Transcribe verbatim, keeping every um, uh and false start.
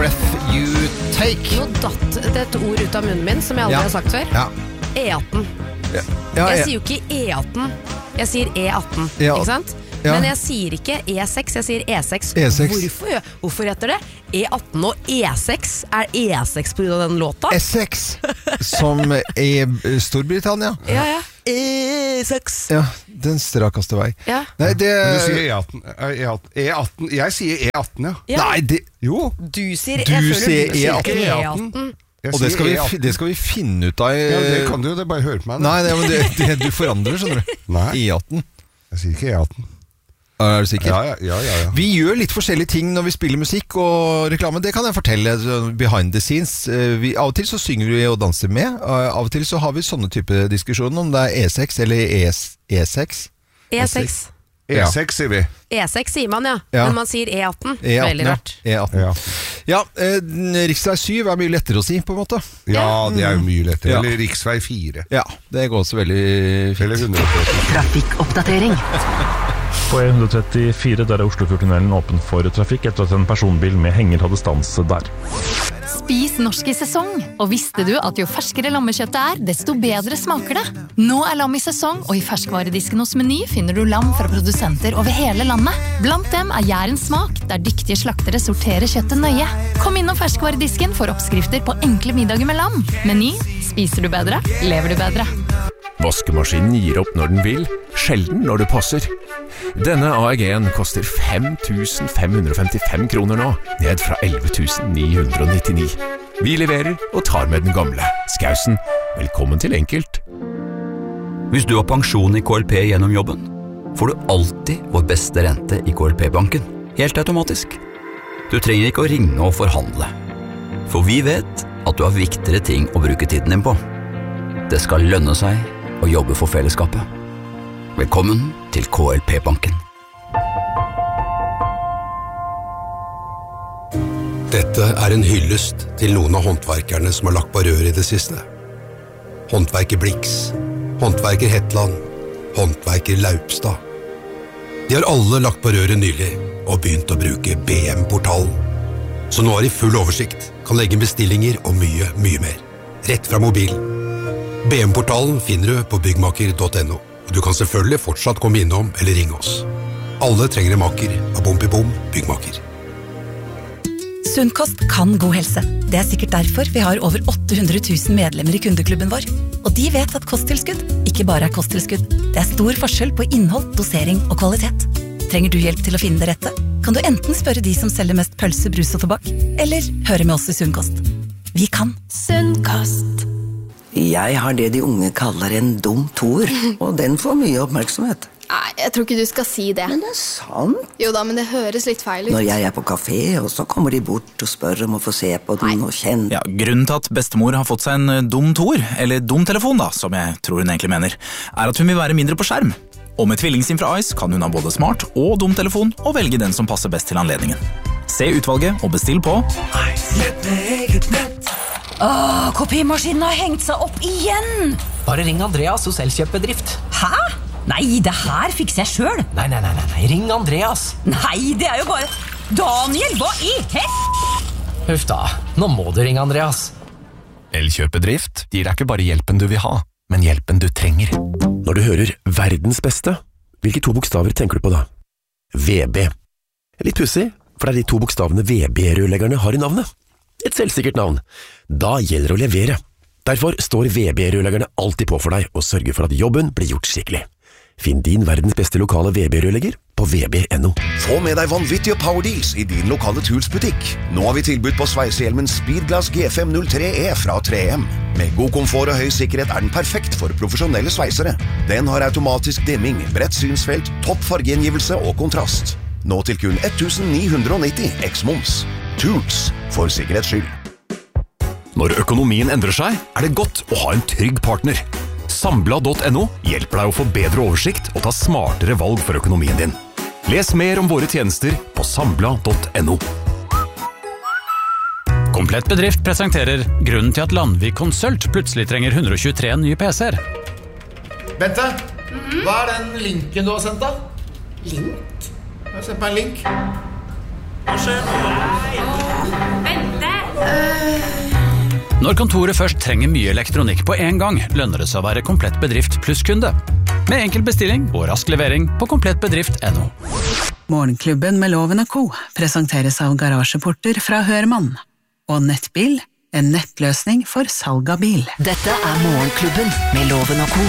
breath you take. Nå datt det et ord ut av munnen min som jeg aldri Ja. har sagt før. Ja. E atten. Ja. Ja, Jeg ja. sier jo ikke E atten, jeg sier E atten, Ja. ikke sant? Ja. Men jeg sier ikke E seks, jeg sier E seks. E seks. Hvorfor, hvorfor heter det E atten og E seks? Er E seks på grunn av den låta? E seks, som er Storbritannia. Ja, ja. E seks. Ja, den strakeste vei. Ja. Nei, det... Men du sier E atten, E atten, E atten. Jeg sier E atten, ja. Ja. Nei, det... Jo. Du sier, Du jeg føler sier du E sier atten. E atten. Jeg Og det skal, sier vi, E atten. fi- det skal vi finne ut av. Ja, det kan du jo, det er bare hør på meg. Nei, det, men det, det du forandrer, skjønner du. Nei. E atten. Jeg sier ikke E atten. Er du sikker? Ja, ja, ja, ja, ja. Vi gjør litt forskjellige ting når vi spiller musikk og reklame. Det kan jeg fortelle behind the scenes. Vi, av og til så synger vi og danser med. Av og til så har vi sånne type diskusjoner om det er E seks eller E seks. E seks. E seks sier vi. E seks sier man, ja. Ja. Men man sier E atten. E atten, Veldig rart. ja. E atten. Ja. Ja, eh, riksvei syv er mye lettere å si, på en måte. Ja, det er jo mye lettere. Ja. Eller riksvei fire. Ja, det går også veldig fint. Eller hundre åtti. Trafikkoppdatering. På E ett trettifire der er Oslofjordtunnelen åpen for trafikk etter at en personbil med henger hadde stans der. Spis norsk i sesong, og visste du at jo ferskere lammekjøttet er, desto bedre smaker det? Nå er lam i sesong, og i ferskvaredisken hos Meny finner du lam fra produsenter over hele landet. Blant dem er Jærens smak, der dyktige slaktere sorterer kjøttet nøye. Kom innom ferskvaredisken for oppskrifter på enkle middager med lam. Meny, spiser du bedre, lever du bedre. Vaskemaskinen gir opp når den vil, sjelden når det passer. Denne A E G-en koster fem tusen fem hundre og femtifem kroner nå, ned fra elleve tusen ni hundre og nittini. Vi leverer og tar med den gamle. Skausen, velkommen til Enkelt. Hvis du har pensjon i K L P gjennom jobben, får du alltid vår beste rente i K L P-banken, helt automatisk. Du trenger ikke å ringe og forhandle, for vi vet at du har viktigere ting å bruke tiden din på. Det skal lønne seg å jobbe for fellesskapet. Velkommen til K L P-banken. Dette er en hyllest til noen av håndverkerne som har lagt på rør i det siste. Håndverker Blix, håndverker Hetland, håndverker Laupstad. De har alle lagt på røret nylig og begynt å bruke B M-portalen. Så nå har de full oversikt, kan legge bestillinger og mye, mye mer. Rett fra mobilen. B M-portalen finner du på byggmaker punktum no, og du kan selvfølgelig fortsatt komme innom eller ringe oss. Alle trenger en maker av Bom i Bom byggmaker. Sunnkost kan god helse. Det er sikkert derfor vi har over åtte hundre tusen medlemmer i kundeklubben vår. Og de vet at kosttilskudd ikke bare er kosttilskudd. Det er stor forskjell på innhold, dosering og kvalitet. Trenger du hjelp til å finne det rette? Kan du enten spørre de som selger mest pølse, brus og tobakk, eller høre med oss i Sunnkost. Vi kan. Sunnkost. Jeg har det de unge kaller en dum toer, og den får mye oppmerksomhet. Nei, jeg tror ikke du skal si det. Men det er sant. Jo da, men det høres litt feil ut. Når jeg er på kafé, og så kommer de bort og spør om å få se på den og kjenne. Ja, grunnen til at bestemor har fått seg en dum toer, eller dum telefon da, som jeg tror hun egentlig mener, er at hun vil være mindre på skjerm. Og med tvillingsim fra Ice kan hun ha både smart og dum telefon, og velge den som passer best til anledningen. Se utvalget og bestill på Ice. Nett med eget nett. Åh, kopimaskinen har hengt seg opp igjen! Bare ring Andreas hos Elkjøp-bedrift. Hæ? Nei, det her fikser jeg selv. Nei, nei, nei, nei, nei, ring Andreas. Nei, det er jo bare... Daniel, hva i hest? Huff da, nå må du ringe Andreas. Elkjøp-bedrift gir deg ikke bare hjelpen du vil ha, men hjelpen du trenger. Når du hører verdens beste, hvilke to bokstaver tenker du på da? V B. Litt pussig, for det er de to bokstavene V B-rørleggerne har i navnet. Et selvsikkert navn. Da gjelder det å levere. Derfor står V B-rørleggerne alltid på for deg og sørger for at jobben blir gjort skikkelig. Finn din verdens beste lokale V B-rørlegger på v b punktum no. Få med deg vanvittige power deals i din lokale Tools-butikk. Nå har vi tilbud på sveisehjelmen Speedglass G fem null tre E fra tre M. Med god komfort og høy sikkerhet er den perfekt for profesjonelle sveisere. Den har automatisk dimming, bredt synsfelt, topp fargegjengivelse og kontrast. Nå til kun ett tusen ni hundre og nitti eks-moms. Tools, for sikkerhets skyld. Når økonomien endrer seg, er det godt å ha en trygg partner. Sambla punktum no hjelper deg å få bedre oversikt og ta smartere valg for økonomien din. Les mer om våre tjenester på sambla punktum no. Komplett bedrift presenterer grunnen til at Landvik Consult plutselig trenger hundre og tjuetre nye P C-er. Bente, hva er den linken du har sendt da? Link? Jeg har sendt meg en link. Hva skjer? Vent, Når kontoret først trenger mye elektronikk på en gang, lønner det seg å være Komplett Bedrift pluss-kunde. Med enkel bestilling og rask levering på komplettbedrift punktum no. Morgenklubben med Loven og Co. presenteres av garasjeporter fra Hørmann. Og Nettbil, en nettløsning for salg av bil. Dette er Morgenklubben med Loven og Co.